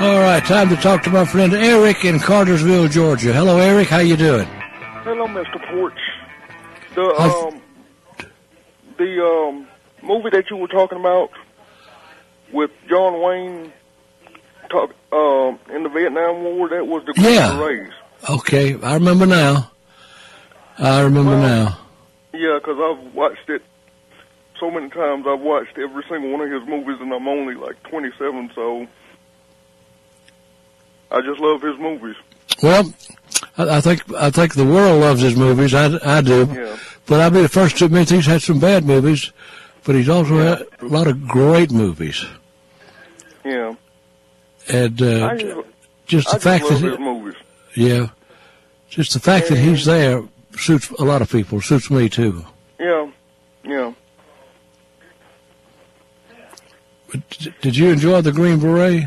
All right, time to talk to my friend Eric in Cartersville, Georgia. Hello, Eric. How you doing? Hello, Mr. Porch. The movie that you were talking about with John Wayne in the Vietnam War, that was the Green Berets. Okay, I remember now. Yeah, because I've watched it so many times. I've watched every single one of his movies, and I'm only like 27, so I just love his movies. Well, I think the world loves his movies. I do. Yeah. But I'll be the first to admit he's had some bad movies, but he's also had a lot of great movies. Yeah. And just the fact that his movies. Yeah. Just the fact that he's there suits a lot of people. Suits me too. Yeah. But did you enjoy the Green Beret?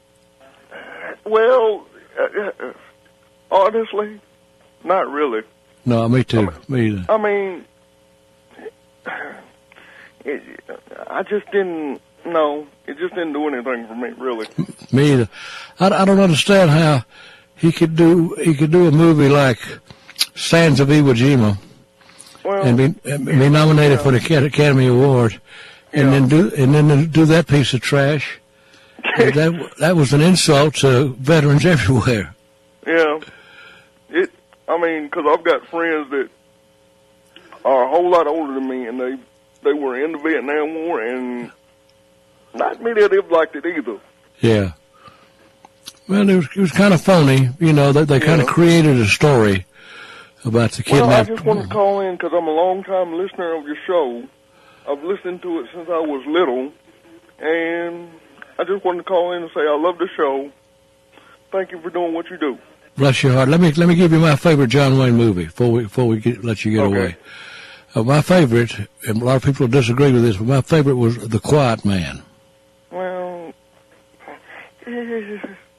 Well, honestly, not really. No, me too. Me either. I mean, I just didn't. No, it just didn't do anything for me, really. Me either. I don't understand how he could do a movie like Sands of Iwo Jima and be nominated for the Academy Award, and then do that piece of trash. That was an insult to veterans everywhere. Yeah. Because I've got friends that are a whole lot older than me, and they were in the Vietnam War, and not many of them liked it either. Yeah. Well, it was kind of phony, they kind of created a story about the kidnapping. Well, I just want to call in because I'm a long-time listener of your show. I've listened to it since I was little, and I just wanted to call in and say I love the show. Thank you for doing what you do. Bless your heart. Let me give you my favorite John Wayne movie before we let you get away. My favorite, and a lot of people disagree with this, but my favorite was The Quiet Man. Well, yeah.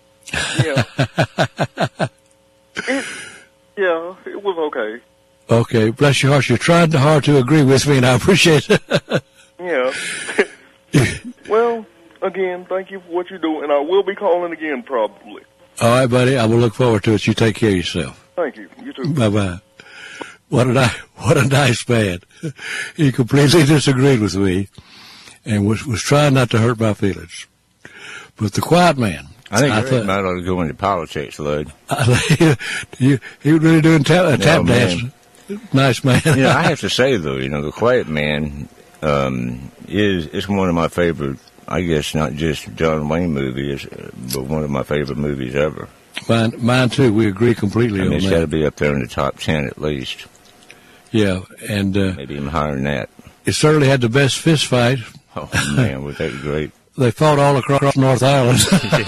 It was okay. Okay, bless your heart. You're trying hard to agree with me, and I appreciate it. Yeah. Well, again, thank you for what you do, and I will be calling again probably. All right, buddy. I will look forward to it. You take care of yourself. Thank you. You too. Bye-bye. What a nice man. He completely disagreed with me and was trying not to hurt my feelings. But The Quiet Man. I think he might ought to go into politics, Lud. He was really doing tap dance. Nice man. I have to say, though, The Quiet Man is one of my favorite, I guess, not just John Wayne movies, but one of my favorite movies ever. Mine too. We agree completely on that. It's got to be up there in the top 10 at least. Yeah, and maybe even higher than that. It certainly had the best fist fight. Oh man, was that great! They fought all across North Island.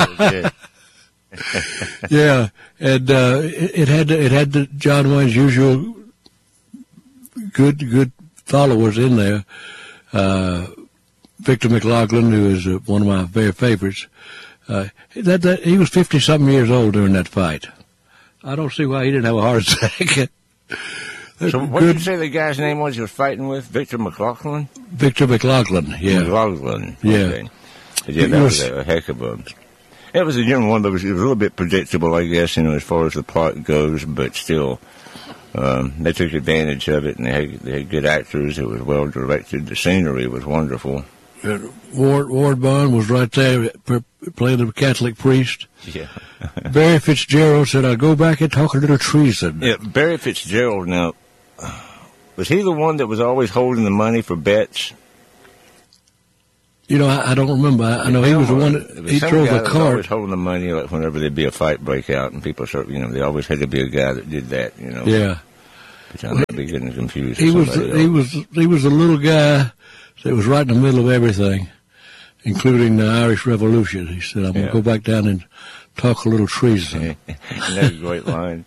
Yeah, and it had the John Wayne's usual good followers in there. Victor McLaughlin, who is one of my very favorites. He was 50-something years old during that fight. I don't see why he didn't have a heart attack. So what did you say the guy's name was you were fighting with? Victor McLaughlin? Victor McLaughlin, yeah. McLaughlin, yeah. Okay. Yeah, that was a heck of a... It was a young one, but it was a little bit predictable, I guess, as far as the plot goes, but still, they took advantage of it, and they had good actors. It was well directed. The scenery was wonderful. Ward Bond was right there playing the Catholic priest. Yeah. Barry Fitzgerald said, "I'll go back and talk a little treason." Yeah, Barry Fitzgerald, now, was he the one that was always holding the money for bets? I don't remember. I know he was the one that he drove a cart. Always holding the money, like whenever there'd be a fight break out, and people start, they always had to be a guy that did that, Yeah. Which I might be getting confused. He was the little guy that was right in the middle of everything, including the Irish Revolution. He said, "I'm going to go back down and talk a little treason." That's a great line.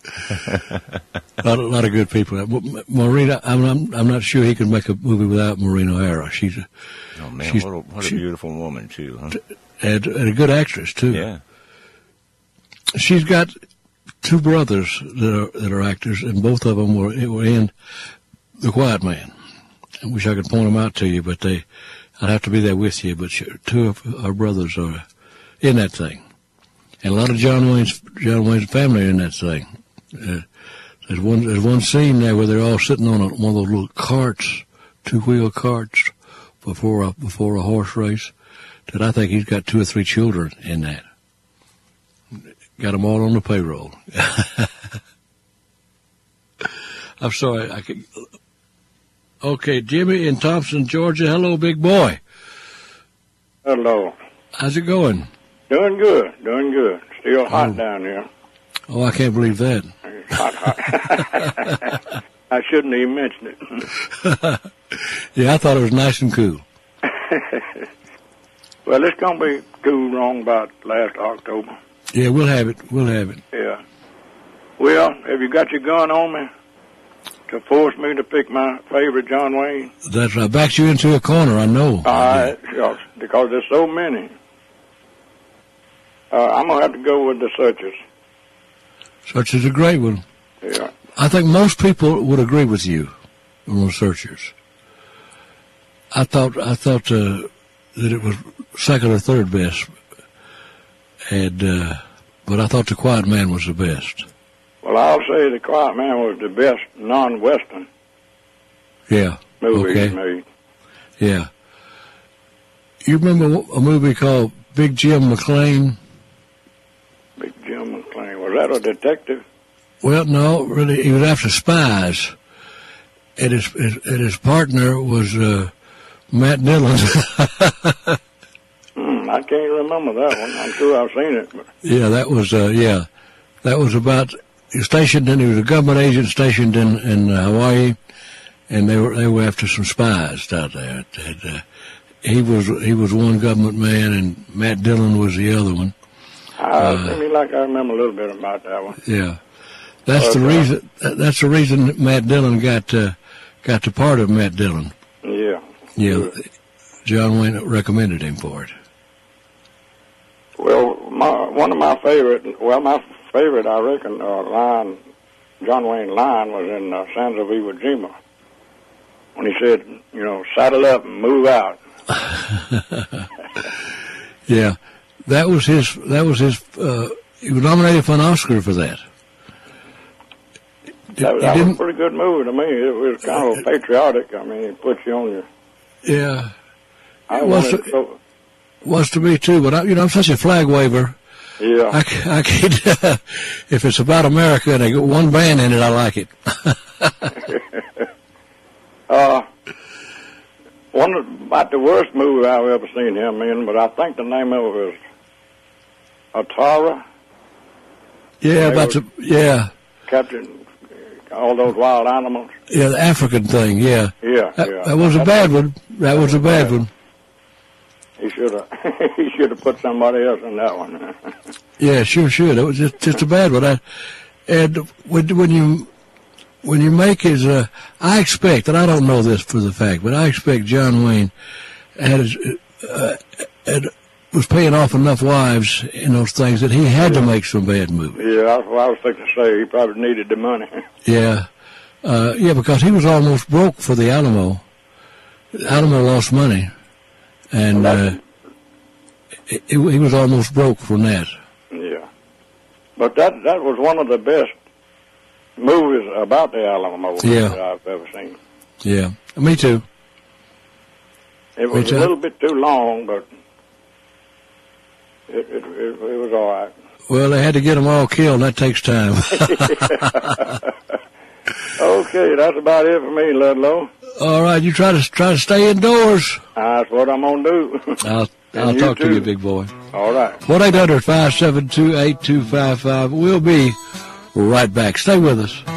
A lot of good people. Maureen, I'm not sure he could make a movie without Maureen O'Hara. What a beautiful woman too, huh? And a good actress too. Yeah. She's got two brothers that are actors, and both of them were in The Quiet Man. I wish I could point them out to you, but I'd have to be there with you. But two of our brothers are in that thing. And a lot of John Wayne's family are in that thing. There's one scene there where they're all sitting on one of those little carts, 2-wheel carts, before a horse race. That I think he's got 2 or 3 children in that. Got them all on the payroll. I'm sorry. Okay, Jimmy in Thompson, Georgia. Hello, big boy. Hello. How's it going? Doing good. Still hot down here. Oh, I can't believe that. It's hot. I shouldn't even mention it. Yeah, I thought it was nice and cool. Well, it's going to be cool wrong about last October. Yeah, we'll have it. Yeah. Well, have you got your gun on me to force me to pick my favorite John Wayne? That's right. Backed you into a corner, I know. Because there's so many. I'm going to have to go with the Searchers. Searchers are a great one. Yeah. I think most people would agree with you on the Searchers. I thought that it was second or third best, but I thought The Quiet Man was the best. Well, I'll say The Quiet Man was the best non-Western. Yeah. Movie made. Yeah. You remember a movie called Big Jim McClain? Big Jim McClain. Was that a detective? Well, no, really, he was after spies, and his partner was Matt Dillon. I can't remember that one. I'm sure I've seen it. But. Yeah, that was about he was a government agent stationed in Hawaii, and they were after some spies out there. And, he was one government man, and Matt Dillon was the other one. I remember a little bit about that one. Yeah, that's the reason. That's the reason Matt Dillon got the part of Matt Dillon. Yeah. Yeah, John Wayne recommended him for it. Well, my favorite, I reckon, line, John Wayne line was in Sands of Iwo Jima when he said, saddle up and move out. Yeah, that was his. He was nominated for an Oscar for that. That was a pretty good movie to me. It was kind of patriotic. I mean, it puts you on your. Yeah, was to me too. But I'm such a flag waver. Yeah, I can't. If it's about America and they got one band in it, I like it. About the worst movie I've ever seen him in, but I think the name of it was Atara. Yeah, Captain all those wild animals. Yeah, the African thing. Yeah. That was a bad one. That was a bad one. He should have put somebody else in that one. Yeah, sure. It was just a bad one. And when you make his, I expect, and I don't know this for the fact, but I expect John Wayne was paying off enough wives in those things that he had to make some bad movies. Yeah, that's what I was thinking to say. He probably needed the money. Yeah. Because he was almost broke for the Alamo. Alamo lost money. And he was almost broke from that. Yeah. But that was one of the best movies about the Alamo that I've ever seen. Yeah. Me too. It was a little bit too long, but it was all right. Well, they had to get them all killed, and that takes time. Okay, that's about it for me, Ludlow. All right, you try to stay indoors. That's what I'm gonna do. I'll talk to you, big boy. All right. 1-800-572-8255. We'll be right back. Stay with us.